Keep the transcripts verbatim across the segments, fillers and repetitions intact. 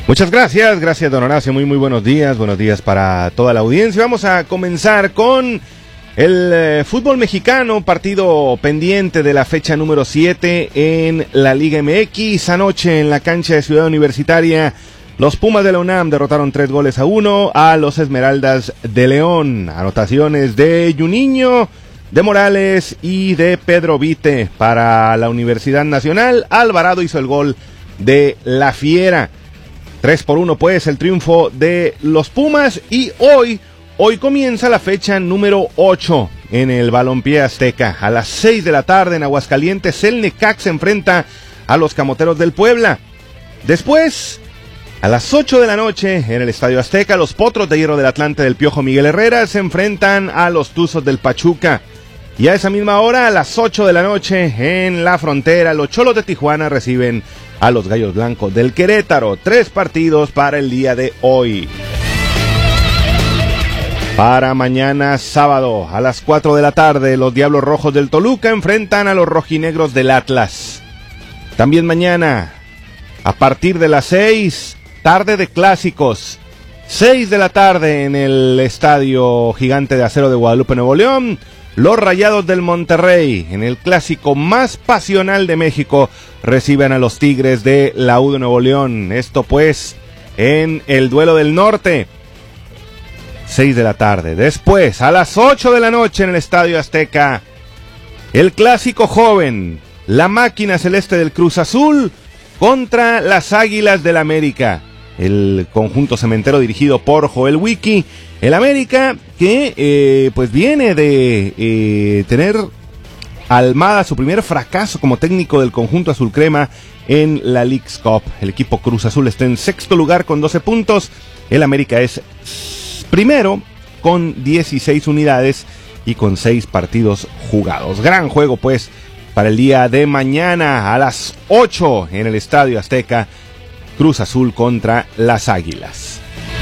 Muchas gracias, gracias don Horacio, muy muy buenos días, buenos días para toda la audiencia. Vamos a comenzar con el eh, fútbol mexicano, partido pendiente de la fecha número siete en la Liga M X. Anoche en la cancha de Ciudad Universitaria, los Pumas de la UNAM derrotaron tres goles a uno a los Esmeraldas de León. Anotaciones de Juninho, de Morales y de Pedro Vite para la Universidad Nacional. Alvarado hizo el gol de la Fiera. tres por uno pues el triunfo de los Pumas, y hoy, hoy comienza la fecha número ocho en el Balompié Azteca. A las seis de la tarde en Aguascalientes, el Necaxa se enfrenta a los Camoteros del Puebla. Después, a las ocho de la noche en el Estadio Azteca, los Potros de Hierro del Atlante del Piojo Miguel Herrera se enfrentan a los Tuzos del Pachuca. Y a esa misma hora, a las ocho de la noche en la Frontera, los Cholos de Tijuana reciben a los Gallos Blancos del Querétaro. Tres partidos para el día de hoy. Para mañana sábado, a las cuatro de la tarde, los Diablos Rojos del Toluca enfrentan a los Rojinegros del Atlas. También mañana, a partir de las seis, tarde de clásicos. seis de la tarde en el Estadio Gigante de Acero de Guadalupe, Nuevo León, los Rayados del Monterrey, en el clásico más pasional de México, reciben a los Tigres de la U de Nuevo León. Esto pues en el Duelo del Norte, seis de la tarde. Después, a las ocho de la noche en el Estadio Azteca, el clásico joven, la máquina celeste del Cruz Azul contra las Águilas del América. El conjunto cementero dirigido por Joel Wiki. El América que eh, pues viene de eh, tener Almada su primer fracaso como técnico del conjunto azul crema en la Leagues Cup. El equipo Cruz Azul está en sexto lugar con doce puntos. El América es primero con dieciséis unidades y con seis partidos jugados. Gran juego pues para el día de mañana a las ocho en el Estadio Azteca. Cruz Azul contra las Águilas.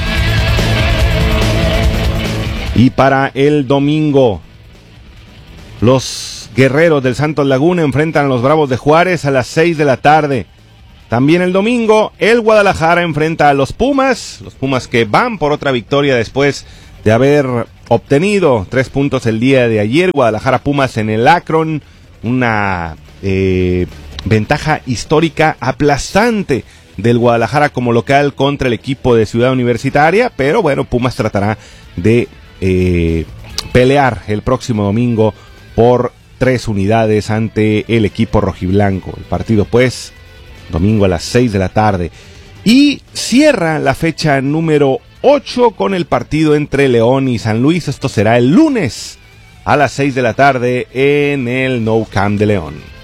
Y para el domingo, los Guerreros del Santos Laguna enfrentan a los Bravos de Juárez a las seis de la tarde. También el domingo, el Guadalajara enfrenta a los Pumas, los Pumas que van por otra victoria después de haber obtenido tres puntos el día de ayer. Guadalajara Pumas en el Akron, una eh, ventaja histórica aplastante del Guadalajara como local contra el equipo de Ciudad Universitaria, pero bueno, Pumas tratará de eh, pelear el próximo domingo por tres unidades ante el equipo rojiblanco. El partido pues, domingo a las seis de la tarde. Y cierra la fecha número ocho con el partido entre León y San Luis. Esto será el lunes a las seis de la tarde en el Nou Camp de León.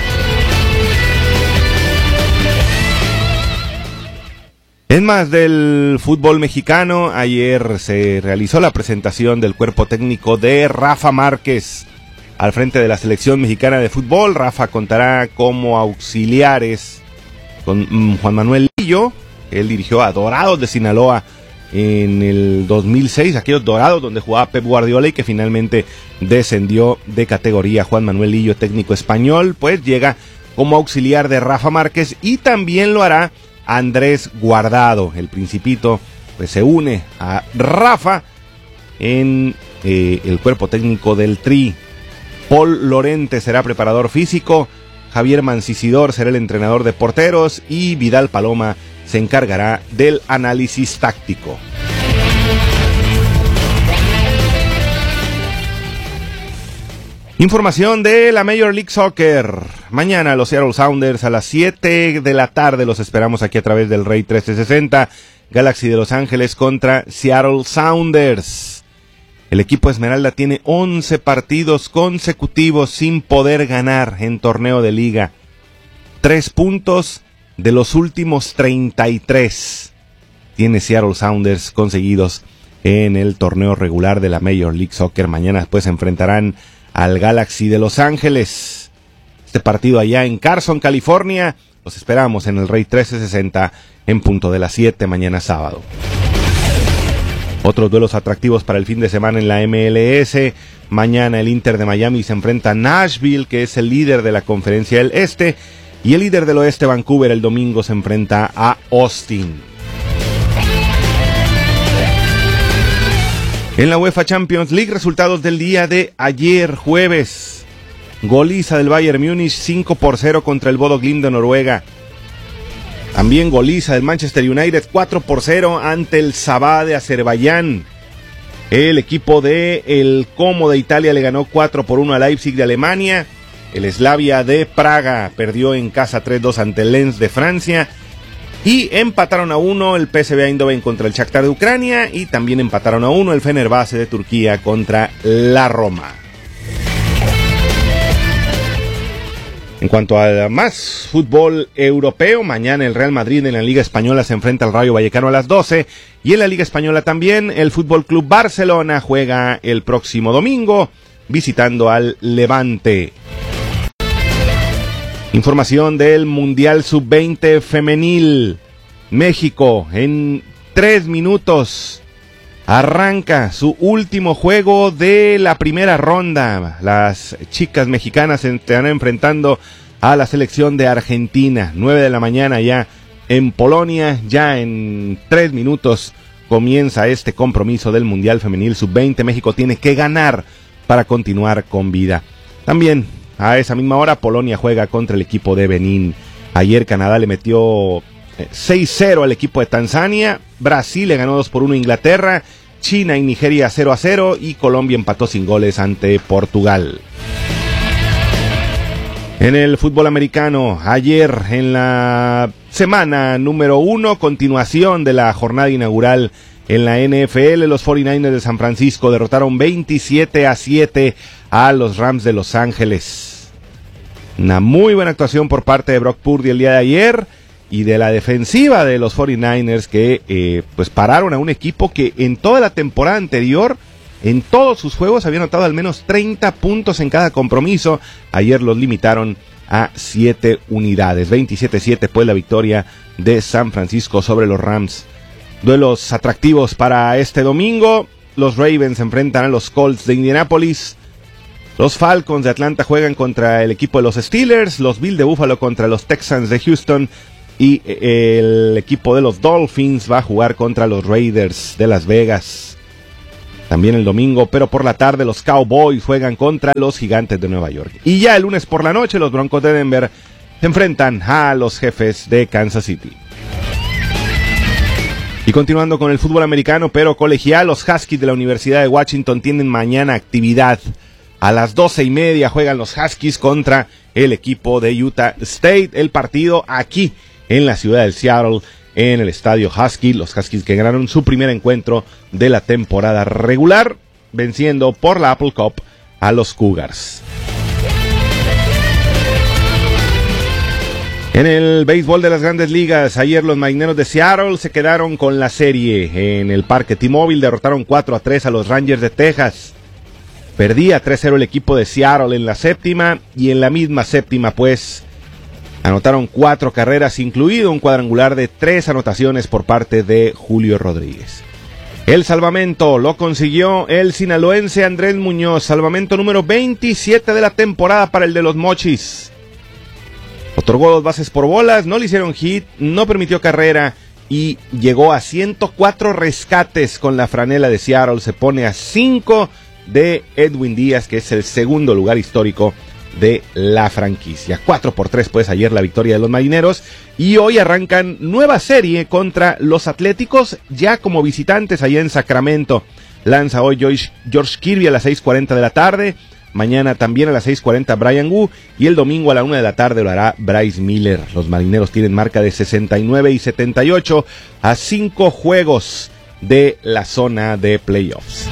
En más del fútbol mexicano, ayer se realizó la presentación del cuerpo técnico de Rafa Márquez al frente de la selección mexicana de fútbol. Rafa contará como auxiliares con um, Juan Manuel Lillo. Él dirigió a Dorados de Sinaloa en el dos mil seis, aquellos Dorados donde jugaba Pep Guardiola y que finalmente descendió de categoría. Juan Manuel Lillo, técnico español, pues llega como auxiliar de Rafa Márquez, y también lo hará Andrés Guardado. El Principito pues se une a Rafa en eh, el cuerpo técnico del Tri. Paul Lorente será preparador físico, Javier Mancisidor será el entrenador de porteros y Vidal Paloma se encargará del análisis táctico. Información de la Major League Soccer. Mañana los Seattle Sounders a las siete de la tarde los esperamos aquí a través del Rey trescientos sesenta. Galaxy de Los Ángeles contra Seattle Sounders. El equipo Esmeralda tiene once partidos consecutivos sin poder ganar en torneo de liga. Tres puntos de los últimos treinta y tres tiene Seattle Sounders conseguidos en el torneo regular de la Major League Soccer. Mañana después se enfrentarán al Galaxy de Los Ángeles. Este partido allá en Carson, California. Los esperamos en el Rey trescientos sesenta en punto de las siete mañana sábado. Otros duelos atractivos para el fin de semana en la M L S. Mañana el Inter de Miami se enfrenta a Nashville, que es el líder de la Conferencia del Este. Y el líder del Oeste, Vancouver, el domingo se enfrenta a Austin. En la UEFA Champions League, resultados del día de ayer, jueves. Goliza del Bayern Múnich cinco por cero contra el Bodo Glimt de Noruega. También goliza del Manchester United cuatro por cero ante el Sabah de Azerbaiyán. El equipo de el Como de Italia le ganó cuatro por uno al Leipzig de Alemania. El Slavia de Praga perdió en casa tres dos ante el Lens de Francia. Y empataron a uno el P S V Eindhoven contra el Shakhtar de Ucrania. Y también empataron a uno el Fenerbahce de Turquía contra la Roma. En cuanto a más fútbol europeo, mañana el Real Madrid en la Liga Española se enfrenta al Rayo Vallecano a las doce. Y en la Liga Española también el Fútbol Club Barcelona juega el próximo domingo visitando al Levante. Información del Mundial sub veinte femenil. México en tres minutos arranca su último juego de la primera ronda. Las chicas mexicanas se estarán enfrentando a la selección de Argentina. nueve de la mañana ya en Polonia. Ya en tres minutos comienza este compromiso del Mundial Femenil sub veinte. México tiene que ganar para continuar con vida. También a esa misma hora Polonia juega contra el equipo de Benín. Ayer Canadá le metió seis cero al equipo de Tanzania. Brasil le ganó dos por uno a Inglaterra. China y Nigeria cero a cero. Y Colombia empató sin goles ante Portugal. En el fútbol americano, ayer en la semana número uno, continuación de la jornada inaugural en la N F L, los cuarenta y nueve ers de San Francisco derrotaron veintisiete a siete a los Rams de Los Ángeles. Una muy buena actuación por parte de Brock Purdy el día de ayer y de la defensiva de los cuarenta y nueve ers que eh, pues pararon a un equipo que en toda la temporada anterior, en todos sus juegos, había anotado al menos treinta puntos en cada compromiso. Ayer los limitaron a siete unidades. veintisiete a siete pues la victoria de San Francisco sobre los Rams. Duelos atractivos para este domingo. Los Ravens se enfrentan a los Colts de Indianápolis. Los Falcons de Atlanta juegan contra el equipo de los Steelers. Los Bills de Buffalo contra los Texans de Houston. Y el equipo de los Dolphins va a jugar contra los Raiders de Las Vegas. También el domingo, pero por la tarde, los Cowboys juegan contra los Gigantes de Nueva York. Y ya el lunes por la noche, los Broncos de Denver se enfrentan a los Jefes de Kansas City. Y continuando con el fútbol americano, pero colegial, los Huskies de la Universidad de Washington tienen mañana actividad. A las doce y media juegan los Huskies contra el equipo de Utah State. El partido aquí en la ciudad de Seattle, en el estadio Husky. Los Huskies que ganaron su primer encuentro de la temporada regular, venciendo por la Apple Cup a los Cougars. En el béisbol de las Grandes Ligas, ayer los Marineros de Seattle se quedaron con la serie en el Parque T-Mobile, derrotaron cuatro a tres a los Rangers de Texas. Perdía tres cero el equipo de Seattle en la séptima, y en la misma séptima pues anotaron cuatro carreras, incluido un cuadrangular de tres anotaciones por parte de Julio Rodríguez. El salvamento lo consiguió el sinaloense Andrés Muñoz, salvamento número veintisiete de la temporada para el de los Mochis. Otorgó dos bases por bolas, no le hicieron hit, no permitió carrera y llegó a ciento cuatro rescates con la franela de Seattle. Se pone a cinco de Edwin Díaz, que es el segundo lugar histórico de la franquicia. cuatro por tres pues ayer la victoria de los Marineros, y hoy arrancan nueva serie contra los Atléticos, ya como visitantes allá en Sacramento. Lanza hoy George, George Kirby a las seis cuarenta de la tarde. Mañana también a las seis cuarenta Brian Wu, y el domingo a la una de la tarde lo hará Bryce Miller. Los Marineros tienen marca de sesenta y nueve y setenta y ocho a cinco juegos de la zona de playoffs.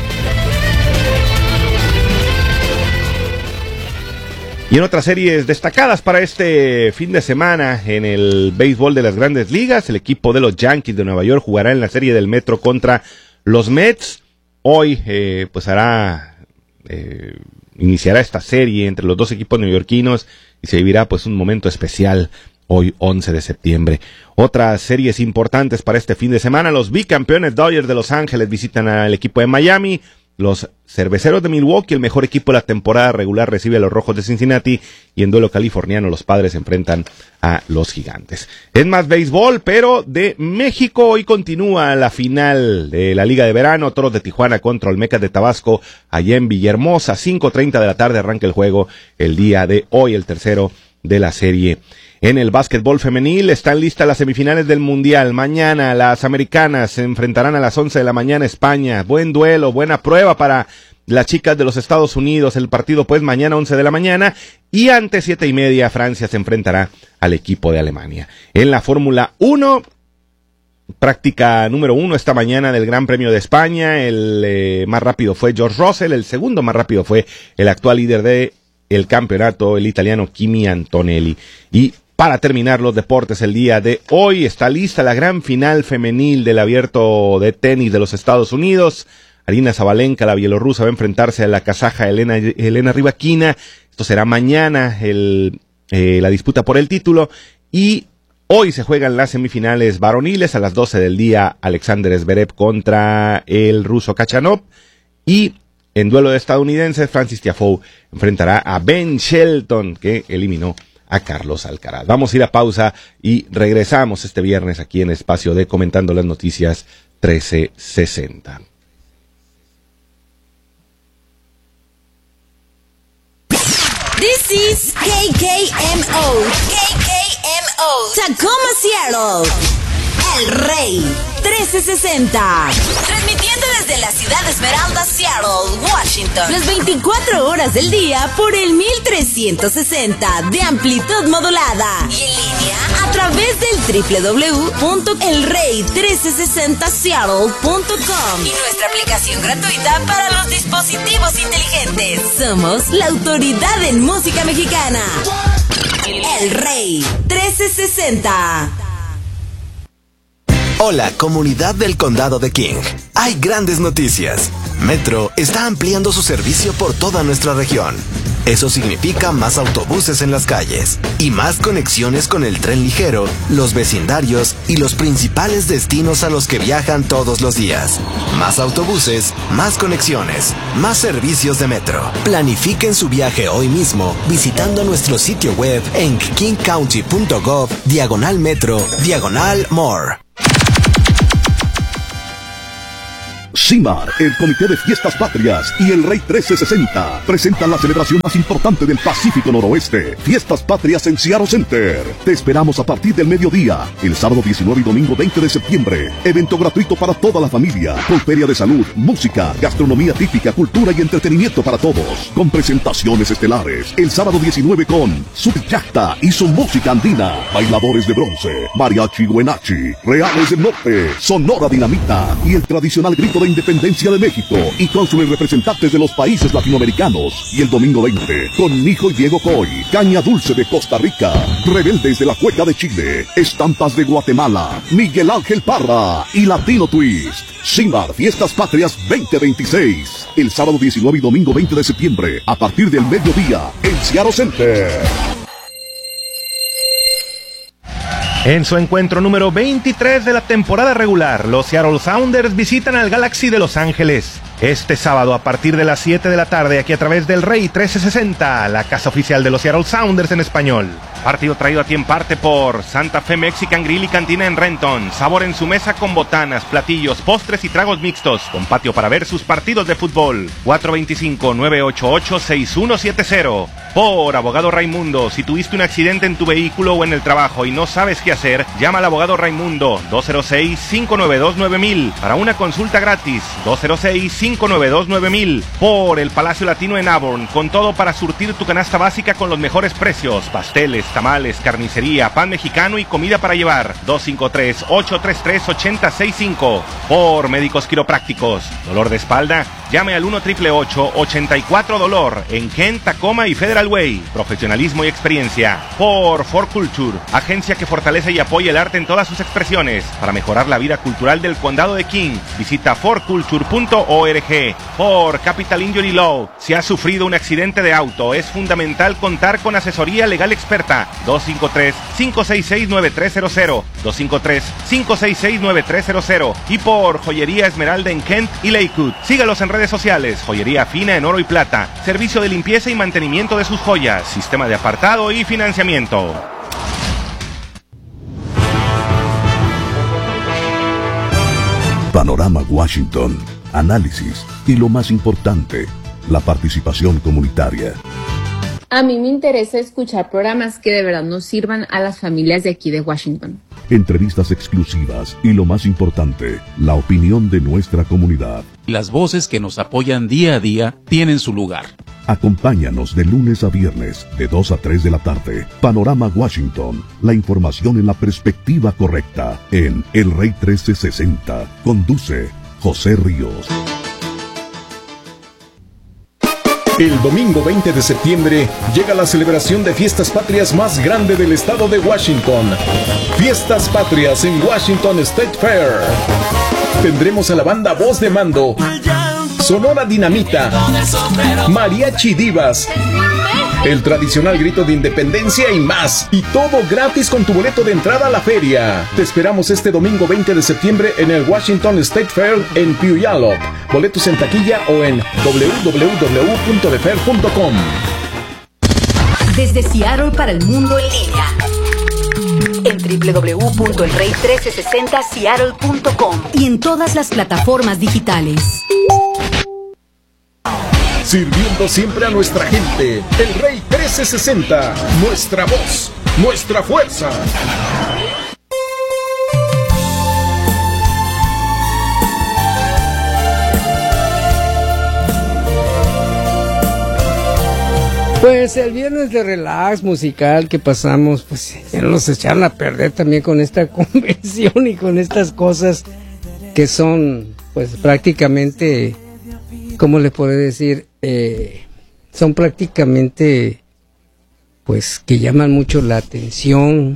Y en otras series destacadas para este fin de semana en el béisbol de las Grandes Ligas, el equipo de los Yankees de Nueva York jugará en la serie del Metro contra los Mets. Hoy eh, pues hará... Eh, iniciará esta serie entre los dos equipos neoyorquinos y se vivirá pues un momento especial hoy once de septiembre. Otras series importantes para este fin de semana: los bicampeones Dodgers de Los Ángeles visitan al equipo de Miami, los Cerveceros de Milwaukee, el mejor equipo de la temporada regular, recibe a los Rojos de Cincinnati, y en duelo californiano los Padres se enfrentan a los Gigantes. Es más béisbol, pero de México. Hoy continúa la final de la Liga de Verano, Toros de Tijuana contra Olmecas de Tabasco, allá en Villahermosa, cinco treinta de la tarde arranca el juego el día de hoy, el tercero de la serie. En el básquetbol femenil están listas las semifinales del Mundial. Mañana las americanas se enfrentarán a las once de la mañana España. Buen duelo, buena prueba para las chicas de los Estados Unidos. El partido pues mañana once de la mañana, y antes siete y media Francia se enfrentará al equipo de Alemania. En la Fórmula uno, práctica número uno esta mañana del Gran Premio de España. El eh, más rápido fue George Russell, el segundo más rápido fue el actual líder de el campeonato, el italiano Kimi Antonelli. Y para terminar los deportes el día de hoy, está lista la gran final femenil del Abierto de Tenis de los Estados Unidos. Arina Sabalenka, la bielorrusa, va a enfrentarse a la kazaja Elena, Elena Rybakina. Esto será mañana el, eh, la disputa por el título. Y hoy se juegan las semifinales varoniles a las doce del día. Alexander Zverev contra el ruso Khachanov. Y en duelo de estadounidenses, Francis Tiafoe enfrentará a Ben Shelton, que eliminó a Carlos Alcaraz. Vamos a ir a pausa y regresamos este viernes aquí en Espacio de Comentando las Noticias trece sesenta. This is K K M O. K K M O. Tacoma, Seattle. El Rey trece sesenta. Transmitiendo desde la ciudad de Esmeralda, Seattle, Washington. Las veinticuatro horas del día por el mil trescientos sesenta de amplitud modulada. Y en línea a través del doble u doble u doble u punto el rey trece sesenta seattle punto com. Y nuestra aplicación gratuita para los dispositivos inteligentes. Somos la autoridad en música mexicana. El Rey trece sesenta. Hola, comunidad del Condado de King. Hay grandes noticias. Metro está ampliando su servicio por toda nuestra región. Eso significa más autobuses en las calles y más conexiones con el tren ligero, los vecindarios y los principales destinos a los que viajan todos los días. Más autobuses, más conexiones, más servicios de Metro. Planifiquen su viaje hoy mismo visitando nuestro sitio web en king county punto gov, diagonal metro, diagonal more. CIMAR, el Comité de Fiestas Patrias y el Rey trece sesenta presentan la celebración más importante del Pacífico Noroeste, Fiestas Patrias en Seattle Center. Te esperamos a partir del mediodía, el sábado diecinueve y domingo veinte de septiembre. Evento gratuito para toda la familia, con feria de salud, música, gastronomía típica, cultura y entretenimiento para todos, con presentaciones estelares. El sábado diecinueve con Subiyacta y su música andina, bailadores de bronce, mariachi Huenachi, Reales del Norte, Sonora Dinamita y el tradicional grito de Independencia de México, y cónsules representantes de los países latinoamericanos. Y el domingo veinte, con Nijo y Diego Coy, Caña Dulce de Costa Rica, Rebeldes de la Cueca de Chile, Estampas de Guatemala, Miguel Ángel Parra y Latino Twist. CIMAR Fiestas Patrias veinte veintiséis, el sábado diecinueve y domingo veinte de septiembre, a partir del mediodía, en Seattle Center. En su encuentro número veintitrés de la temporada regular, los Seattle Sounders visitan al Galaxy de Los Ángeles. Este sábado a partir de las siete de la tarde, aquí a través del Rey trece sesenta, la casa oficial de los Seattle Sounders en español. Partido traído a ti en parte por Santa Fe Mexican Grill y Cantina en Renton. Sabor en su mesa con botanas, platillos, postres y tragos mixtos, con patio para ver sus partidos de fútbol. cuatro dos cinco, nueve ocho ocho, seis uno siete cero. Por Abogado Raimundo, si tuviste un accidente en tu vehículo o en el trabajo y no sabes qué hacer, llama al Abogado Raimundo, dos cero seis, cinco nueve dos, nueve mil, para una consulta gratis, dos cero seis, cinco nueve dos, nueve mil. Por el Palacio Latino en Auburn, con todo para surtir tu canasta básica con los mejores precios, pasteles, tamales, carnicería, pan mexicano y comida para llevar, dos cinco tres, ocho tres tres, ocho cero seis cinco. Por Médicos Quiroprácticos, dolor de espalda, llame al uno ocho ocho ocho, ochenta y cuatro dolor, en Kent, Tacoma y Federal Way, profesionalismo y experiencia. Por For Culture, agencia que fortalece y apoya el arte en todas sus expresiones, para mejorar la vida cultural del condado de King, visita for culture punto org. Por Capital Injury Law, si has sufrido un accidente de auto, es fundamental contar con asesoría legal experta, dos cinco tres, cinco seis seis, nueve tres cero cero, dos cinco tres, cinco seis seis, nueve tres cero cero. Y por Joyería Esmeralda en Kent y Lakewood, sígalos en redes redes sociales. Joyería fina en oro y plata. Servicio de limpieza y mantenimiento de sus joyas. Sistema de apartado y financiamiento. Panorama Washington. Análisis y lo más importante, la participación comunitaria. A mí me interesa escuchar programas que de verdad nos sirvan a las familias de aquí de Washington. Entrevistas exclusivas y lo más importante, la opinión de nuestra comunidad. Las voces que nos apoyan día a día tienen su lugar. Acompáñanos de lunes a viernes, de dos a tres de la tarde. Panorama Washington, la información en la perspectiva correcta, en El Rey trece sesenta. Conduce José Ríos. El domingo veinte de septiembre llega la celebración de Fiestas Patrias más grande del estado de Washington. Fiestas Patrias en Washington State Fair. Tendremos a la banda Voz de Mando, Sonora Dinamita, Mariachi Divas, el tradicional grito de independencia y más. Y todo gratis con tu boleto de entrada a la feria. Te esperamos este domingo veinte de septiembre en el Washington State Fair en Puyallup. Boletos en taquilla o en doble u doble u doble u punto de fair punto com. Desde Seattle para el mundo en línea. En doble u doble u doble u punto el rey trece sesenta seattle punto com y en todas las plataformas digitales. Sirviendo siempre a nuestra gente. El Rey trece sesenta. Nuestra voz, nuestra fuerza. Pues el viernes de relax musical que pasamos, pues ya nos echaron a perder también con esta convención y con estas cosas que son, pues prácticamente, ¿cómo le puedo decir? Eh, son prácticamente, pues que llaman mucho la atención.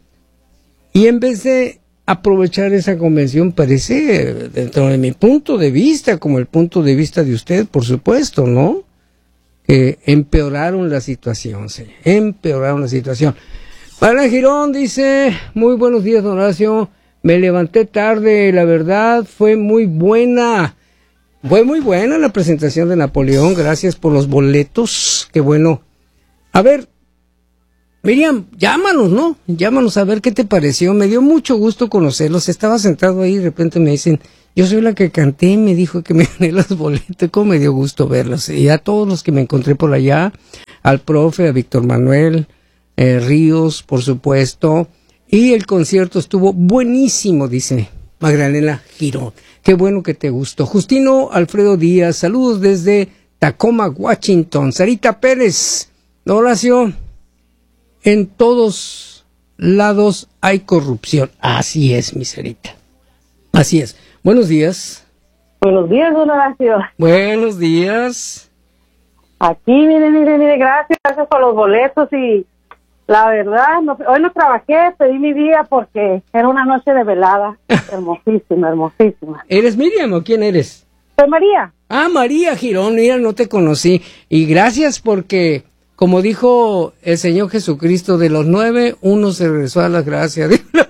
Y en vez de aprovechar esa convención, parece, dentro de mi punto de vista, como el punto de vista de usted, por supuesto, ¿no? Que empeoraron la situación, sí, empeoraron la situación. Para Girón dice, muy buenos días, don Horacio, me levanté tarde, la verdad fue muy buena, fue muy buena la presentación de Napoleón, gracias por los boletos, qué bueno. A ver, Miriam, llámanos, ¿no? Llámanos a ver qué te pareció, me dio mucho gusto conocerlos, estaba sentado ahí y de repente me dicen, yo soy la que canté, me dijo que me gané los boletos, cómo me dio gusto verlos. Y a todos los que me encontré por allá, al profe, a Víctor Manuel eh, Ríos, por supuesto. Y el concierto estuvo buenísimo, dice Magdalena Girón. Qué bueno que te gustó. Justino Alfredo Díaz, saludos desde Tacoma, Washington. Sarita Pérez, Horacio, en todos lados hay corrupción. Así es, mi Sarita. Así es. Buenos días. Buenos días, don Horacio. Buenos días. Aquí, mire, mire, mire, gracias, gracias por los boletos y la verdad, no, hoy no trabajé, pedí mi día porque era una noche de velada, hermosísima, hermosísima. ¿Eres Miriam o quién eres? Soy María. Ah, María Girón, mira, no te conocí. Y gracias porque, como dijo el Señor Jesucristo, de los nueve, uno se regresó a las gracias.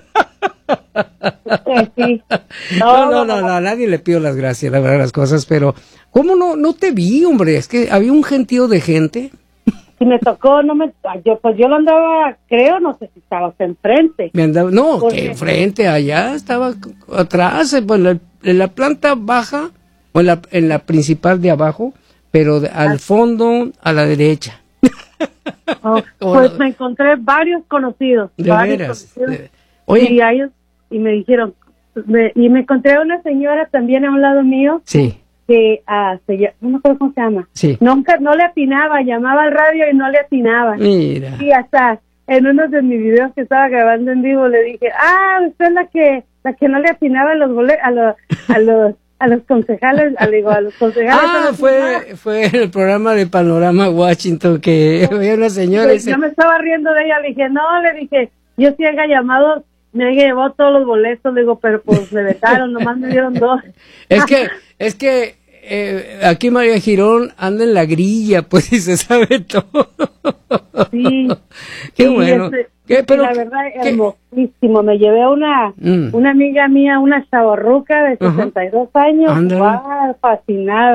Sí. No, no, no, no, a nadie le pido las gracias, la verdad, las cosas, pero ¿cómo no no te vi, hombre? Es que había un gentío de gente. Si me tocó, no me, yo pues yo lo andaba, creo, no sé si estabas enfrente. Me andaba, no, Porque... que enfrente, allá, estaba atrás, en la, en la planta baja, o en la, en la principal de abajo, pero de, al fondo, a la derecha. Oh, pues me encontré varios conocidos. De varios veras. conocidos. De... Oye. Y, ellos, y me dijeron, me, y me encontré a una señora también a un lado mío. Sí. Que uh, se, no me acuerdo cómo se llama. Sí. Nunca, no le atinaba, llamaba al radio y no le atinaba. Mira. Y hasta en uno de mis videos que estaba grabando en vivo le dije, ah, usted es la que, la que no le atinaba a los bolet, a los, a los, a los concejales, a, digo, a los concejales. Ah, fue, fue el programa de Panorama Washington que había una señora. Pues, yo me estaba riendo de ella, le dije, no, le dije, yo sí haya llamado, me haya llevado todos los boletos, le digo, pero pues me vetaron, nomás me dieron dos. Es que, es que eh, aquí María Girón anda en la grilla, pues, y se sabe todo. Sí. Qué sí, bueno. Este, ¿Qué, pero, la verdad, ¿qué? Hermosísimo. Me llevé a una, mm. una amiga mía, una chavorruca de sesenta y dos años. Ándale. Wow, fascinada.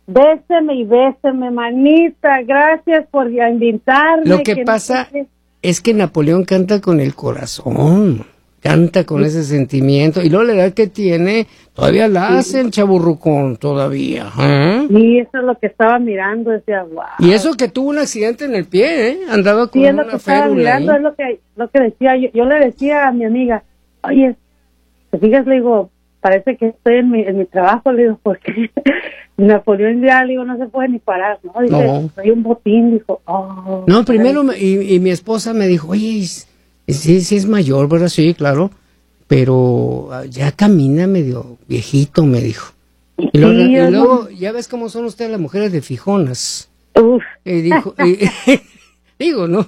Béseme y béseme, manita. Gracias por invitarme. Lo que, que pasa no... es que Napoleón canta con el corazón. Canta con ese sentimiento. Y luego la edad que tiene, todavía la hace sí. el chaburrucón, todavía. ¿eh? Y eso es lo que estaba mirando, decía, wow. Y eso que tuvo un accidente en el pie, ¿eh? Andaba con sí, es una lo que estaba mirando, ahí. es lo que, lo que decía. Yo, yo le decía a mi amiga, oye, ¿te fijas? Le digo, parece que estoy en mi, en mi trabajo, le digo, porque Napoleón ya, le digo, no se puede ni parar, ¿no? Dice, no. soy un botín, dijo, oh. No, primero, me, y, y mi esposa me dijo, oye, sí, sí es mayor, ¿verdad? Sí, claro, pero ya camina medio viejito, me dijo. Y luego, sí, y luego no. ya ves cómo son ustedes las mujeres de fijonas. Uf. Y dijo, y, digo, ¿no?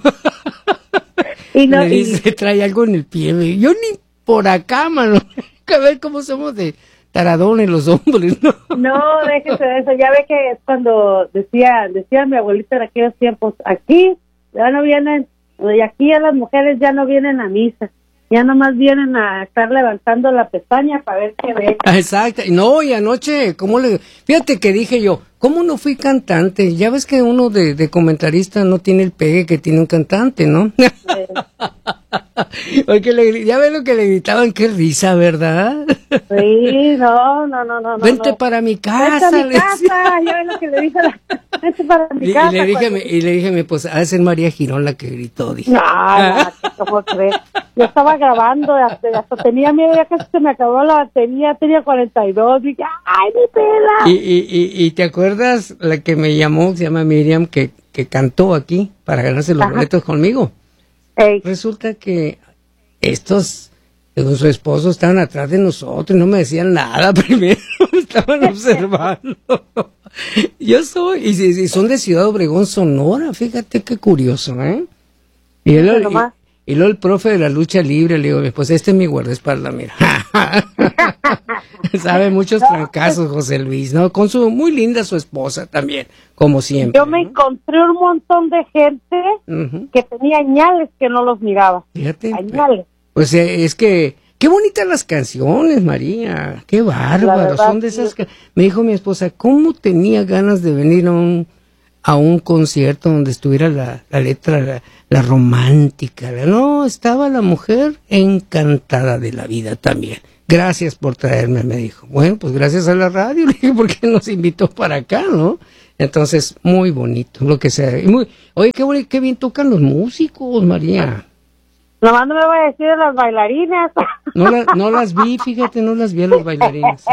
Y no, me dice, y... trae algo en el pie, yo ni por acá, mano, a ver cómo somos de taradones los hombres, ¿no? No, déjese de eso, ya ve que es cuando decía, decía mi abuelita en aquellos tiempos, aquí ya no vienen, y aquí ya las mujeres ya no vienen a misa, ya nomás vienen a estar levantando la pestaña para ver qué ven. Exacto, no, y anoche, ¿cómo le...? Fíjate que dije yo, ¿cómo no fui cantante? Ya ves que uno de, de comentarista no tiene el pegue que tiene un cantante, ¿no? Sí. Porque le, ya ves lo que le gritaban, qué risa, ¿verdad? Sí, no, no, no, no. Vente no. para mi casa. Vente a mi casa, ya ves lo que le dije a la... Vente para mi y, casa. Y le dije, cuando... y le dije, pues, ha de ser María Girón la que gritó, dije. No, no, ¿cómo crees? Yo estaba grabando, hasta, hasta tenía miedo, ya casi se me acabó la batería, tenía cuarenta y dos, dije, ¡ay, mi pela! Y, y, y, y te acuerdas la que me llamó, se llama Miriam, que, que cantó aquí para ganarse los Ajá. boletos conmigo? Ey. Resulta que estos, con su esposo, estaban atrás de nosotros y no me decían nada primero, estaban observando. Yo soy, y, y son de Ciudad Obregón, Sonora, fíjate qué curioso, ¿eh? Y él, y, y luego el profe de la lucha libre, le digo, pues este es mi guardaespaldas, mira. Sabe muchos trancazos, José Luis, ¿no? Con su, muy linda su esposa también, como siempre. Yo me ¿no? encontré un montón de gente uh-huh. que tenía añales que no los miraba. Fíjate. Añales. Pues eh, es que, qué bonitas las canciones, María, qué bárbaro, son de esas que... Me dijo mi esposa, ¿cómo tenía ganas de venir a un, a un concierto donde estuviera la, la letra, la, la romántica? La, no, estaba la mujer encantada de la vida también. Gracias por traerme, me dijo. Bueno, pues gracias a la radio, le dije, porque nos invitó para acá, ¿no? Entonces, muy bonito, lo que sea. Y muy, oye, qué, qué bien tocan los músicos, María. Nomás no me voy a decir de las bailarinas. No, la, no las vi, fíjate, no las vi a los bailarines.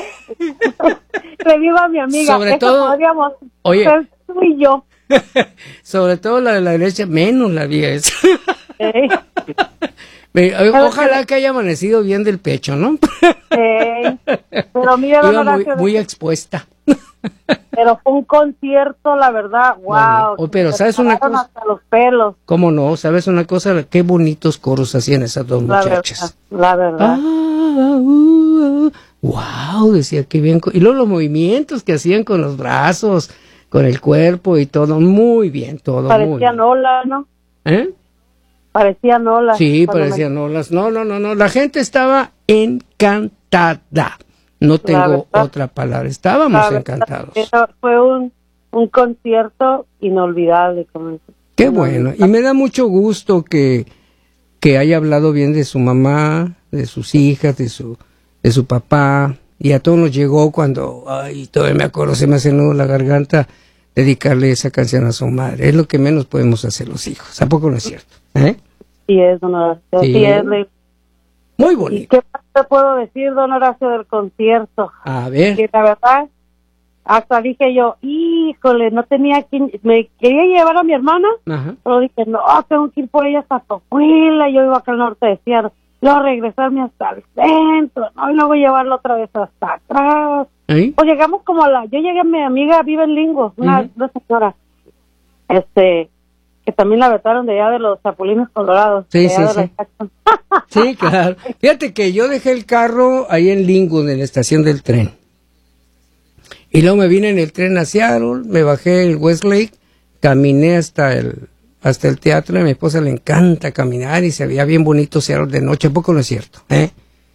Le digo a mi amiga, sobre todo, podríamos oye, ser tú y yo. Sobre todo la de la derecha, menos la vi esa. ¿Eh? Ojalá que haya amanecido bien del pecho, ¿no? Eh, pero mira, iba muy, muy expuesta. Pero fue un concierto, la verdad, wow. Bueno, oh, pero ¿sabes una cosa? Hasta los pelos. ¿Cómo no? ¿Sabes una cosa? Qué bonitos coros hacían esas dos la muchachas. Verdad, la verdad. Ah, uh, uh, wow, decía, qué bien. Y luego los movimientos que hacían con los brazos, con el cuerpo y todo, muy bien, todo. Parecían olas, ¿no? ¿Eh? Parecían olas. Sí, parecían me... olas. No, no, no, no. La gente estaba encantada. No tengo otra palabra. Estábamos la encantados. Eso fue un, un concierto inolvidable. Como Qué bueno. Y me da mucho gusto que, que haya hablado bien de su mamá, de sus hijas, de su, de su papá. Y a todos nos llegó cuando, ay, todavía me acuerdo, se me hace nudo la garganta, dedicarle esa canción a su madre. Es lo que menos podemos hacer los hijos. ¿A poco no es cierto? ¿Eh? Sí es, don Horacio. Sí, sí es. De... Muy bonito. ¿Y qué más te puedo decir, don Horacio, del concierto? A ver. Que la verdad, hasta dije yo, híjole, no tenía quien... Me quería llevar a mi hermana, Ajá. pero dije, no, tengo que ir por ella hasta Tocuila, yo iba acá al norte de Seattle. Luego regresarme hasta el centro, ¿no? Y luego llevarlo otra vez hasta atrás. ¿Eh? Pues llegamos como a la... Yo llegué a mi amiga, vive en Lingo, una, uh-huh. una señora, este... que también la vetaron de allá de los Chapulines Colorados. Sí, sí, sí. Sí, claro. Fíjate que yo dejé el carro ahí en Linwood, en la estación del tren. Y luego me vine en el tren a Seattle, me bajé en Westlake, caminé hasta el hasta el teatro, a mi esposa le encanta caminar y se veía bien bonito Seattle de noche, ¿a poco no es cierto? ¿Eh? Sí,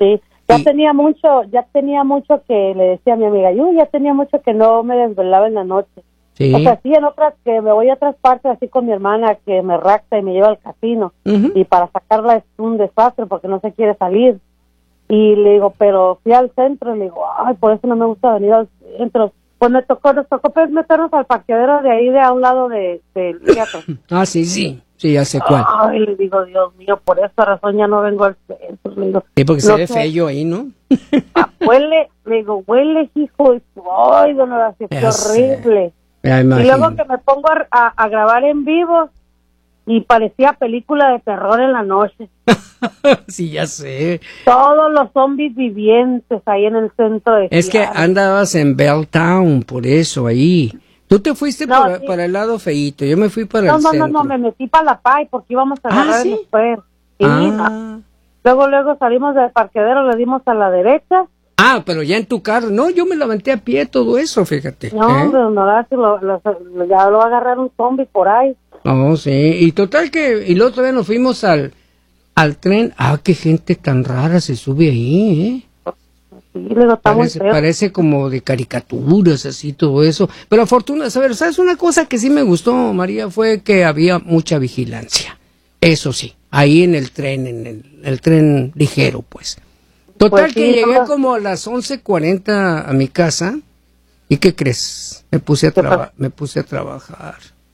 Ya y... tenía mucho, ya tenía mucho que le decía a mi amiga, yo ya tenía mucho que no me desvelaba en la noche. Sí. O sea, sí, en otras que me voy a otras partes así con mi hermana que me rapta y me lleva al casino. Uh-huh. Y para sacarla es un desastre porque no se quiere salir. Y le digo, pero fui al centro y le digo, ay, por eso no me gusta venir al centro. Pues me tocó, nos tocó meternos al parqueadero de ahí de a un lado del de, de teatro. Ah, sí, sí, sí, ya sé cuál. Ay, le digo, Dios mío, por esa razón ya no vengo al centro. Le digo, sí, porque no se ve feo ahí, ¿no? Ah, huele, le digo, huele, hijo, y, ay, don Horacio, qué horrible. Y luego que me pongo a, a, a grabar en vivo y parecía película de terror en la noche. Sí, ya sé. Todos los zombies vivientes ahí en el centro de Es Seattle. Que andabas en Belltown, por eso, ahí. Tú te fuiste no, para, sí. para el lado feíto, yo me fui para no, el no, centro. No, no, no, me metí para la Pai porque íbamos a agarrar ¿Ah, sí? el esper. Y ah. luego, luego salimos del parqueadero, le dimos a la derecha. Ah, pero ya en tu carro. No, yo me levanté a pie todo eso, fíjate. No, ¿eh? pero no, lo, lo, lo, ya lo va a agarrar un zombie por ahí. No, sí, y total que, y luego todavía nos fuimos al, al tren. Ah, qué gente tan rara se sube ahí, ¿eh? Sí, luego está parece, muy feo. Parece como de caricaturas, así, todo eso. Pero afortunadamente, ¿sabes? ¿sabes? Una cosa que sí me gustó, María, fue que había mucha vigilancia. Eso sí, ahí en el tren, en el, el tren ligero, pues. Total pues sí, que llegué no. como a las once cuarenta a mi casa. ¿Y qué crees? Me puse a, traba- me puse a trabajar.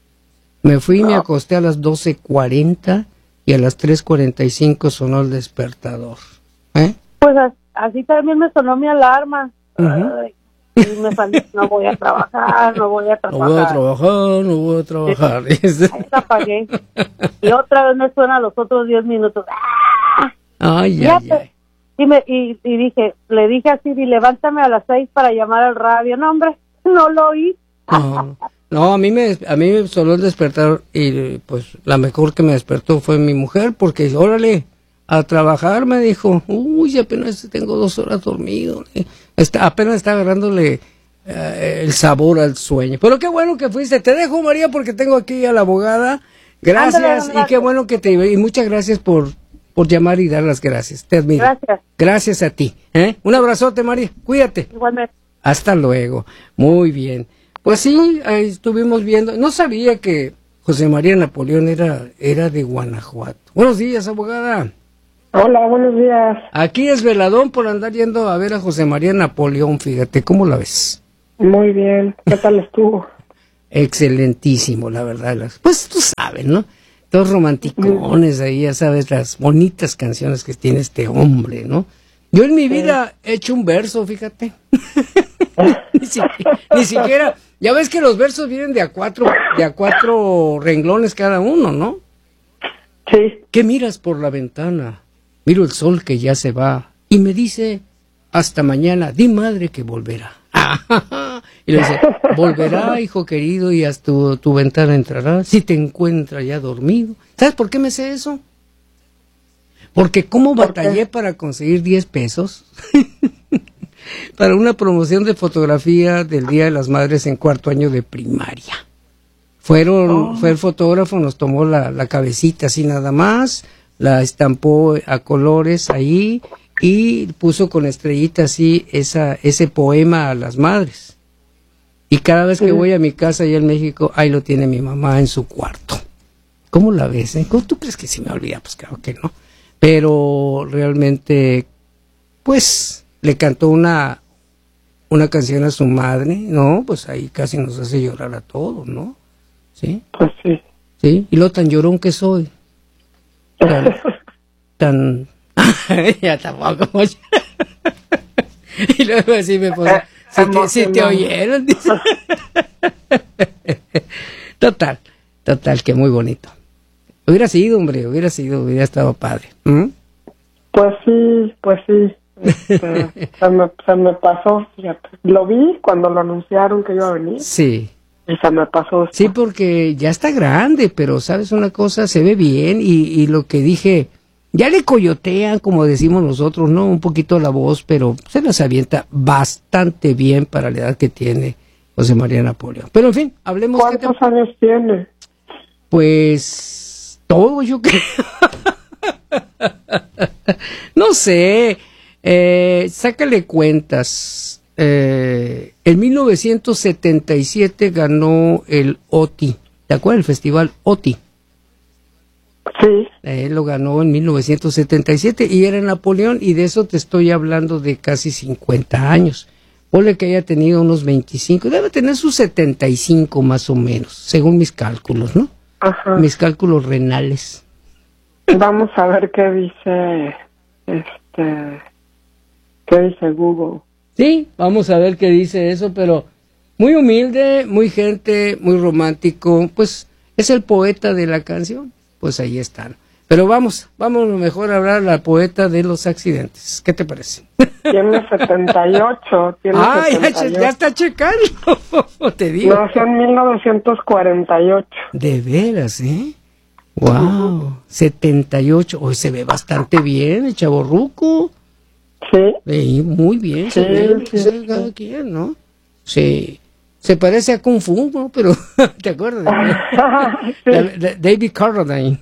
Me fui y me acosté a las doce cuarenta y a las tres cuarenta y cinco sonó el despertador. ¿Eh? Pues así también me sonó mi alarma. Uh-huh. Ay, y me salí, no voy a trabajar, no voy a trabajar. No voy a trabajar, no voy a trabajar. Ahí la apagué. Y otra vez me suena a los otros diez minutos. ¡Ah! Ay, ya ay, te, ay. Y, me, y, y dije, le dije así, y levántame a las seis para llamar al radio. No, hombre, no lo oí. No, no, a mí me a mí me sonó el despertador y pues la mejor que me despertó fue mi mujer porque, órale, a trabajar, me dijo. Uy, apenas tengo dos horas dormido. Está, apenas está agarrándole eh, el sabor al sueño. Pero qué bueno que fuiste. Te dejo, María, porque tengo aquí a la abogada. Gracias, ándale, ándale. Y qué bueno que te... Y muchas gracias por... por llamar y dar las gracias. Te admiro. Gracias. Gracias a ti. ¿eh? Un abrazote, María. Cuídate. Igualmente. Hasta luego. Muy bien. Pues sí, ahí estuvimos viendo. No sabía que José María Napoleón era, era de Guanajuato. Buenos días, abogada. Hola, buenos días. Aquí es veladón por andar yendo a ver a José María Napoleón. Fíjate, ¿cómo la ves? Muy bien. ¿Qué tal estuvo? Excelentísimo, la verdad. Pues tú sabes, ¿no? Todos romanticones ahí, ya sabes, las bonitas canciones que tiene este hombre, ¿no? Yo en mi vida he hecho un verso, fíjate. ni, siquiera, ni siquiera, ya ves que los versos vienen de a cuatro, de a cuatro renglones cada uno, ¿no? Sí. ¿Qué miras por la ventana? Miro el sol que ya se va y me dice, hasta mañana, di madre que volverá. Y le dice, volverá, hijo querido, y hasta tu, tu ventana entrará, si te encuentra ya dormido. ¿Sabes por qué me sé eso? Porque cómo batallé para conseguir diez pesos para una promoción de fotografía del Día de las Madres en cuarto año de primaria. Fueron, oh. Fue el fotógrafo, nos tomó la, la cabecita así nada más, la estampó a colores ahí, y puso con estrellita así esa, ese poema a las madres. Y cada vez que voy a mi casa allá en México, ahí lo tiene mi mamá en su cuarto. ¿Cómo la ves? Eh? ¿Cómo tú crees que se me olvida? Pues claro que no. Pero realmente, pues, le cantó una, una canción a su madre, ¿no? Pues ahí casi nos hace llorar a todos, ¿no? ¿Sí? Pues sí. Sí, y lo tan llorón que soy. Tan... tan ya tampoco. Y luego así me puse, si te, si te oyeron, dice. Total, total, que muy bonito. Hubiera sido, hombre, hubiera sido, hubiera estado padre. ¿Mm? Pues sí, pues sí. Este, se, me, se me pasó, fíjate. Lo vi cuando lo anunciaron que iba a venir. Sí. Y se me pasó. Sí, porque ya está grande, pero sabes una cosa, se ve bien y, y lo que dije, ya le coyotean, como decimos nosotros, ¿no? Un poquito la voz, pero se las avienta bastante bien para la edad que tiene José María Napoleón. Pero en fin, hablemos... ¿Cuántos te... años tiene? Pues todo, yo creo. No sé, Eh, sácale cuentas. Eh, en mil novecientos setenta y siete ganó el O T I. ¿Te acuerdas del festival O T I? Sí. Él lo ganó en mil novecientos setenta y siete y era Napoleón, y de eso te estoy hablando de casi cincuenta años. Ponle que haya tenido unos veinticinco, debe tener sus setenta y cinco más o menos, según mis cálculos, ¿no? Ajá. Mis cálculos renales. Vamos a ver qué dice, este, qué dice Google. Sí, vamos a ver qué dice eso, pero muy humilde, muy gente, muy romántico, pues es el poeta de la canción, pues ahí están. Pero vamos, vamos mejor a hablar a la poeta de los accidentes. ¿Qué te parece? Tiene setenta y ocho. Tiene ah, setenta y ocho. Ya, ya está checando, te digo. Nació en mil novecientos cuarenta y ocho. De veras, ¿eh? Wow, uh-huh. setenta y ocho. Hoy se ve bastante bien el chavorruco. Sí. Sí, muy bien. Sí, se ve, sí, se sí. ve cada quien, ¿no? Sí. Se parece a Kung Fu, ¿no? Pero, ¿te acuerdas? Sí. La, la, David Carradine.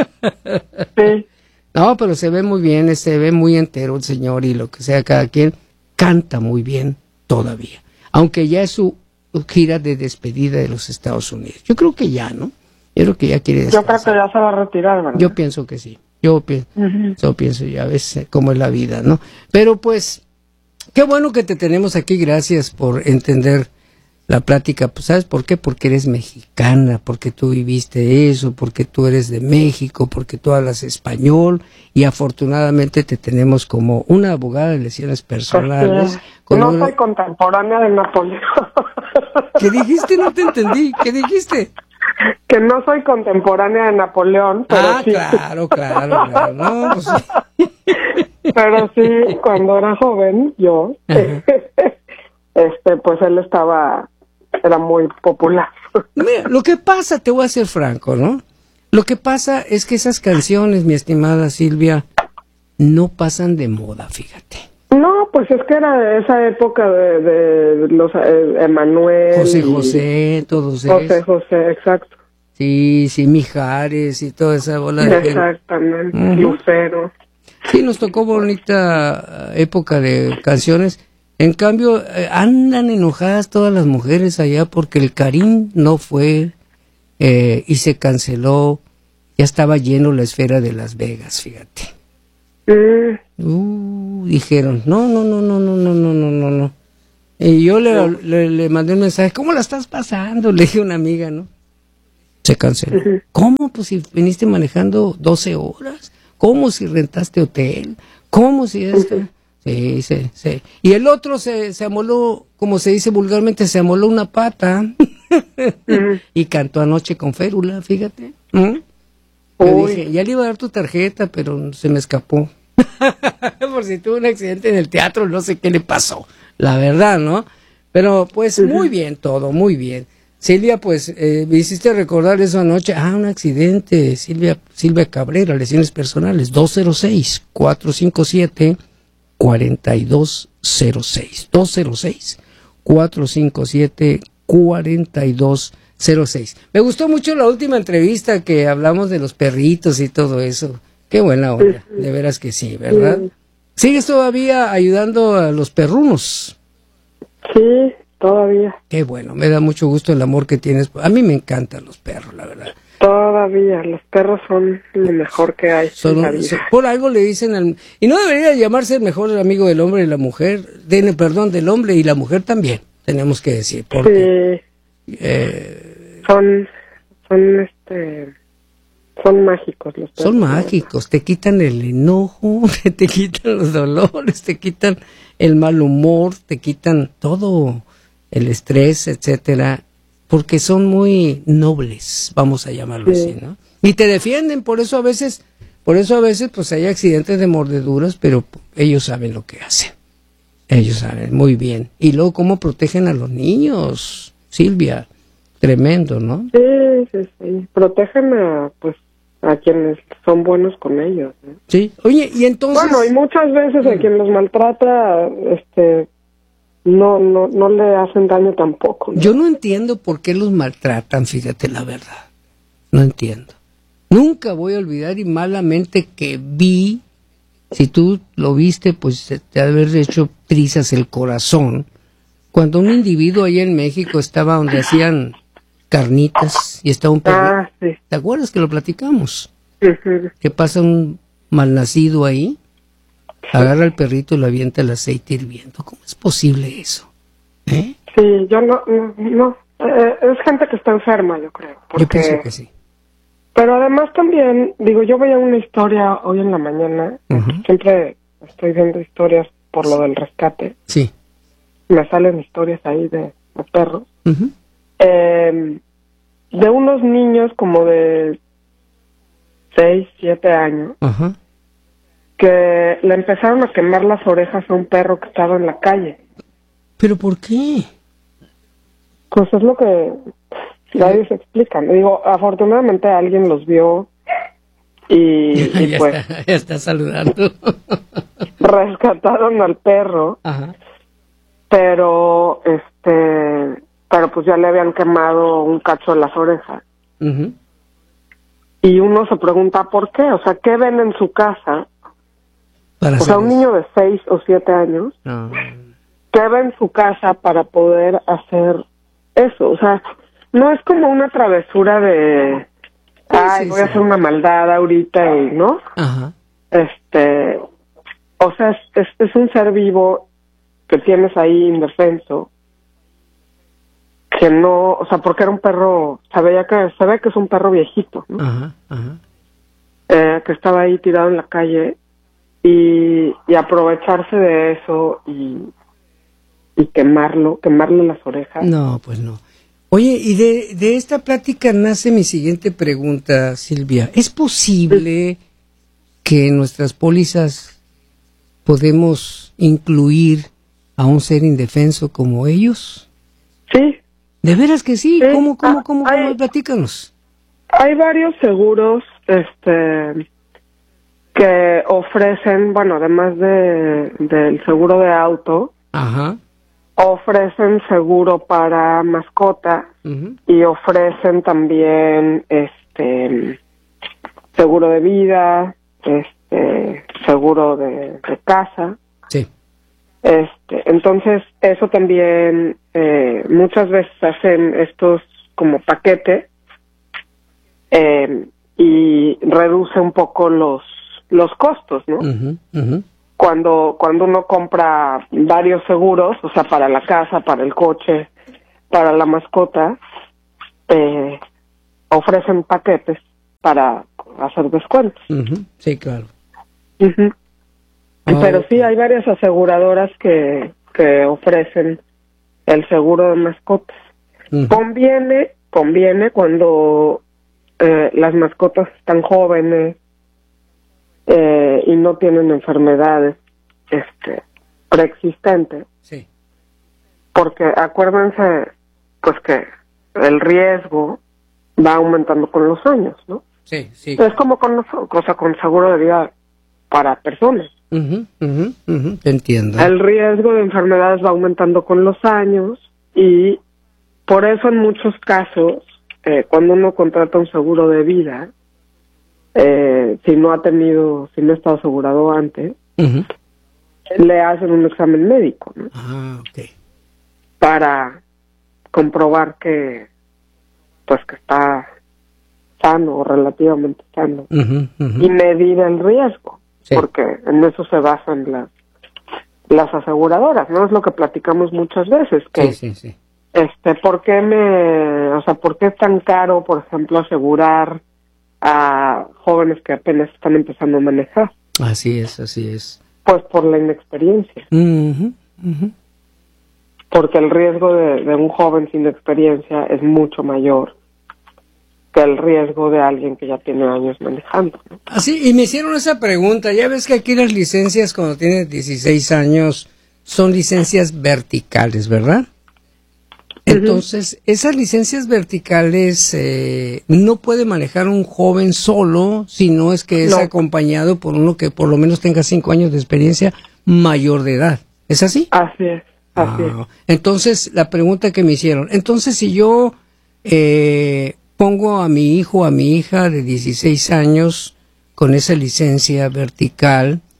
Sí. No, pero se ve muy bien, se ve muy entero el señor, y lo que sea, cada quien canta muy bien todavía. Aunque ya es su gira de despedida de los Estados Unidos. Yo creo que ya, ¿no? Yo creo que ya quiere descansar. Yo creo que ya se va a retirar, ¿verdad? Yo pienso que sí. Yo pienso, uh-huh. yo pienso ya ves cómo es la vida, ¿no? Pero pues, qué bueno que te tenemos aquí. Gracias por entender la plática. Pues, ¿sabes por qué? Porque eres mexicana, porque tú viviste eso, porque tú eres de México, porque tú hablas español, y afortunadamente te tenemos como una abogada de lesiones personales. Pues, no una... soy contemporánea de Napoleón. ¿Qué dijiste? No te entendí. ¿Qué dijiste? Que no soy contemporánea de Napoleón, pero ah, sí. claro, claro, claro. No, pues sí. Pero sí, cuando era joven, yo, este, pues él estaba, era muy popular. Mira, lo que pasa, te voy a ser franco, ¿no? Lo que pasa es que esas canciones, mi estimada Silvia, no pasan de moda, fíjate. No, pues es que era de esa época de, de los eh, Emanuel. José José, todos esos. José José, exacto. Sí, sí, Mijares y toda esa bola de... Exactamente, uh-huh. Lucero. Sí, nos tocó bonita época de canciones. En cambio, eh, andan enojadas todas las mujeres allá porque el Karim no fue eh, y se canceló. Ya estaba lleno la esfera de Las Vegas, fíjate. Mm. Uh, dijeron, no, no, no, no, no, no, no, no, no, no. Y yo le, no. le, le mandé un mensaje, ¿cómo la estás pasando? Le dije a una amiga, ¿no? Se canceló. Uh-huh. ¿Cómo? Pues si viniste manejando doce horas. ¿Cómo si rentaste hotel? ¿Cómo si esto? Uh-huh. Sí, sí, sí. Y el otro se, se amoló, como se dice vulgarmente, se amoló una pata. Uh-huh. Y cantó anoche con férula, fíjate. ¿Mm? Yo dije, ya le iba a dar tu tarjeta, pero se me escapó. Por si tuvo un accidente en el teatro, no sé qué le pasó. La verdad, ¿no? Pero pues uh-huh. muy bien todo, muy bien. Silvia, pues eh, me hiciste recordar eso anoche. Ah, un accidente. Silvia, Silvia Cabrera, lesiones personales. dos cero seis, cuatro cinco siete, cuatro dos cero seis. dos cero seis, cuatro cinco siete, cuatro dos cero seis. Me gustó mucho la última entrevista que hablamos de los perritos y todo eso. Qué buena onda, de veras que sí, ¿verdad? ¿Sigues todavía ayudando a los perrunos? Sí, todavía. Qué bueno, me da mucho gusto el amor que tienes. A mí me encantan los perros, la verdad. Todavía, los perros son lo mejor que hay son, en la vida. Por algo le dicen al... Y no debería llamarse el mejor amigo del hombre y la mujer, de, perdón, del hombre y la mujer también, tenemos que decir. Porque, sí. Eh, son, son, este... Son mágicos los perros. Son mágicos, te quitan el enojo, te quitan los dolores, te quitan el mal humor, te quitan todo el estrés, etcétera, porque son muy nobles, vamos a llamarlo sí. así, ¿no? Y te defienden, por eso a veces, por eso a veces pues hay accidentes de mordeduras, pero ellos saben lo que hacen. Ellos saben muy bien. Y luego cómo protegen a los niños, Silvia, tremendo, ¿no? Sí, sí, sí. Protegen a, pues, a quienes son buenos con ellos, ¿no? Sí, oye, y entonces... Bueno, y muchas veces a quien los maltrata, este, no, no, no le hacen daño tampoco, ¿no? Yo no entiendo por qué los maltratan, fíjate la verdad, no entiendo. Nunca voy a olvidar y malamente que vi Si tú lo viste, pues te ha de haber hecho trizas el corazón. Cuando un individuo allá en México estaba donde hacían carnitas y estaba un perro. Ah, sí. ¿Te acuerdas que lo platicamos? Sí, sí. Que pasa un malnacido ahí, agarra al perrito y lo avienta el aceite hirviendo. ¿Cómo es posible eso? ¿Eh? Sí, yo no, no, no. Eh, es gente que está enferma, yo creo. Porque... Yo pienso que sí. Pero además también, digo, yo veía una historia hoy en la mañana, uh-huh. Siempre estoy viendo historias por lo del rescate. Sí. Me salen historias ahí de, de perros. Uh-huh. Eh, de unos niños como de seis, siete años, uh-huh. que le empezaron a quemar las orejas a un perro que estaba en la calle. ¿Pero por qué? Pues es lo que nadie se explica. Digo, afortunadamente alguien los vio y, y ya pues... Está, ya está saludando. Rescataron al perro. Ajá. Pero, este... Pero pues ya le habían quemado un cacho de las orejas. Uh-huh. Y uno se pregunta por qué. O sea, ¿qué ven en su casa? Para o sea, un eso. niño de seis o siete años... No. ¿Qué ve en su casa para poder hacer eso? O sea, no es como una travesura de, ay, sí, voy sí. a hacer una maldad ahorita y, ¿no? Ajá. Este, o sea, es, es, es un ser vivo que tienes ahí indefenso, que no, o sea, porque era un perro, se veía que, se ve que es un perro viejito, ¿no? Ajá, ajá. Eh, que estaba ahí tirado en la calle y, y aprovecharse de eso y... y quemarlo, quemarle las orejas. No, pues no. Oye, y de, de esta plática nace mi siguiente pregunta, Silvia. ¿Es posible que en nuestras pólizas podemos incluir a un ser indefenso como ellos? Sí. ¿De veras que sí? sí. ¿Cómo, cómo, cómo, hay, cómo? Platícanos. Hay varios seguros, este... que ofrecen, bueno, además de del seguro de auto, ajá, ofrecen seguro para mascota uh-huh. y ofrecen también este seguro de vida, este seguro de, de casa. Sí. Este, entonces eso también eh, muchas veces hacen estos como paquetes eh, y reduce un poco los los costos, ¿no? Uh-huh, uh-huh. Cuando cuando uno compra varios seguros, o sea, para la casa, para el coche, para la mascota, eh, ofrecen paquetes para hacer descuentos. Uh-huh. Sí, claro. Uh-huh. Oh, Pero sí, hay varias aseguradoras que, que ofrecen el seguro de mascotas. Uh-huh. Conviene, conviene cuando eh, las mascotas están jóvenes, Eh, y no tienen enfermedades este preexistentes. Sí. Porque acuérdense pues que el riesgo va aumentando con los años, ¿no? Sí, sí. Es como con los, cosa con seguro de vida para personas. Uh-huh, uh-huh, uh-huh. Te entiendo. El riesgo de enfermedades va aumentando con los años y por eso en muchos casos eh, cuando uno contrata un seguro de vida, Eh, si no ha tenido, si no ha estado asegurado antes, uh-huh. le hacen un examen médico, ¿no? Ah, okay. Para comprobar que, pues que está sano o relativamente sano uh-huh, uh-huh. y medir el riesgo, sí. Porque en eso se basan las las aseguradoras, ¿no? Es lo que platicamos muchas veces, que sí, sí, sí. este, ¿por qué me, o sea, por qué es tan caro, por ejemplo, asegurar a jóvenes que apenas están empezando a manejar? Así es, así es. Pues por la inexperiencia. Uh-huh, uh-huh. Porque el riesgo de, de un joven sin experiencia es mucho mayor que el riesgo de alguien que ya tiene años manejando, ¿no? Así, y me hicieron esa pregunta. Ya ves que aquí las licencias cuando tienes dieciséis años son licencias verticales, ¿verdad? Entonces, esas licencias verticales eh, no puede manejar un joven solo, si no es que es no. acompañado por uno que por lo menos tenga cinco años de experiencia mayor de edad. ¿Es así? Así es, así ah, es. Entonces, la pregunta que me hicieron, entonces si yo eh, pongo a mi hijo, a mi hija de dieciséis años con esa licencia vertical,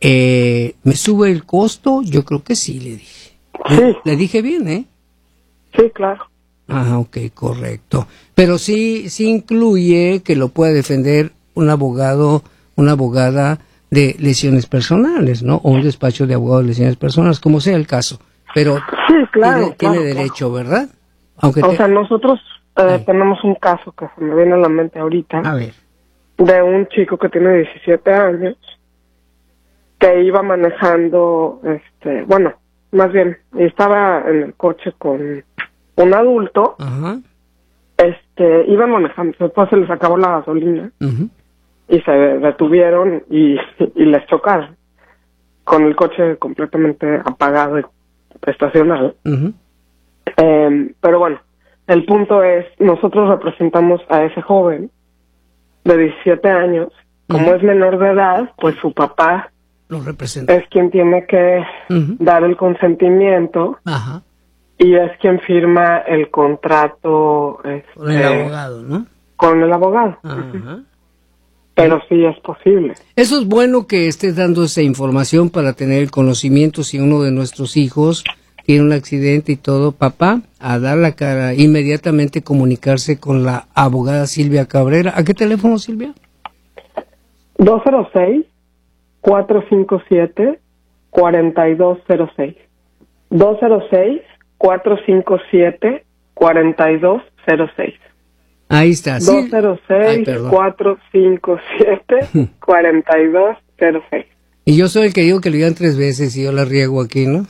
Eh, ¿Me sube el costo? Yo creo que sí, le dije. Sí. Le, le dije bien, ¿eh? Sí, claro. Ah, ok, correcto. Pero sí, sí incluye que lo pueda defender un abogado, una abogada de lesiones personales, ¿no? O un despacho de abogado de lesiones personales, como sea el caso. Pero sí, claro, tiene, claro, tiene derecho, claro. ¿verdad? Aunque o te... sea, nosotros eh, tenemos un caso que se me viene a la mente ahorita. A ver. De un chico que tiene diecisiete años, que iba manejando, este, bueno, más bien, estaba en el coche con un adulto. Ajá. Este, iban manejando, después se les acabó la gasolina. Uh-huh. Y se detuvieron y, y les chocaron con el coche completamente apagado y estacionado. Uh-huh. Eh, pero bueno, el punto es, nosotros representamos a ese joven de diecisiete años. Como uh-huh. es menor de edad, pues su papá lo representa. Es quien tiene que uh-huh. dar el consentimiento. Ajá. Y es quien firma el contrato este, con el abogado, ¿no? Con el abogado. Ajá. Pero sí es posible. Eso es bueno que estés dando esa información para tener el conocimiento si uno de nuestros hijos tiene un accidente y todo. Papá, a dar la cara, inmediatamente comunicarse con la abogada Silvia Cabrera. ¿A qué teléfono, Silvia? dos cero seis, cuatro cinco siete, cuatro dos cero seis. dos cero seis, cuatro cinco siete, cuatro dos cero seis. Ahí está. Sí. dos cero seis, cuatro cinco siete, cuatro dos cero seis. Y yo soy el que digo que lo digan tres veces y yo la riego aquí, ¿no?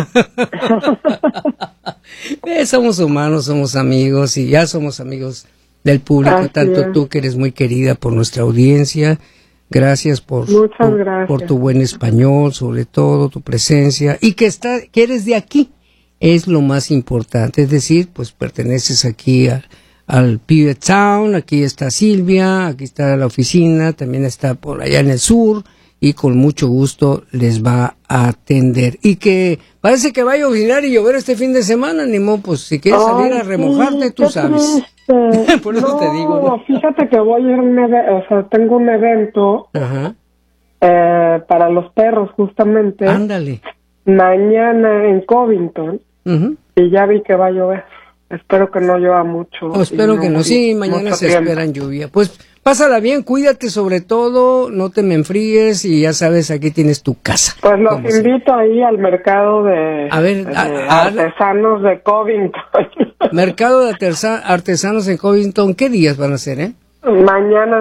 eh, somos humanos, somos amigos y ya somos amigos del público. Así tanto es. Tú que eres muy querida por nuestra audiencia. Gracias por, Muchas por, gracias. por tu buen español, sobre todo tu presencia y que, está, que eres de aquí. Es lo más importante. Es decir, pues perteneces aquí a... al Puget Sound, aquí está Silvia, aquí está la oficina, también está por allá en el sur y con mucho gusto les va a atender. Y que parece que va a llover y llover este fin de semana, ni modo, pues si quieres Ay, salir a remojarte, sí, tú sabes. Por eso no, te digo. No, fíjate que voy a ir a un evento, o sea, tengo un evento Ajá. Eh, para los perros justamente. Ándale. Mañana en Covington Uh-huh. y ya vi que va a llover. Espero que no llueva mucho. Oh, espero no, que no. Sí, mañana se tiempo. esperan lluvia. Pues pásala bien, cuídate sobre todo, no te me enfríes y ya sabes, aquí tienes tu casa. Pues los invito se... ahí al mercado de, a ver, de a, artesanos a... de Covington. Mercado de artesanos en Covington, ¿qué días van a ser, eh? Mañana